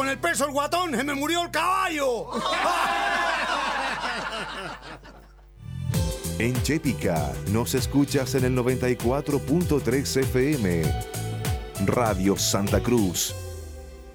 con el peso el guatón, se me murió el caballo. En Chépica nos escuchas en el 94.3 FM. Radio Santa Cruz.